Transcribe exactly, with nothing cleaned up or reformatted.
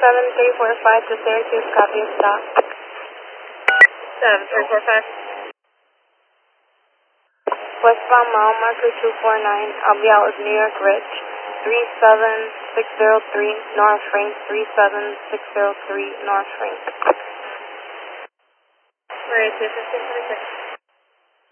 seven three four five to Syracuse, copy a stop. seven three four five. Westbound mile marker two four nine, I'll be out with New York Rich, three seven six zero three North Frank, three seven six zero three North Frank. Three two fifteen twenty six.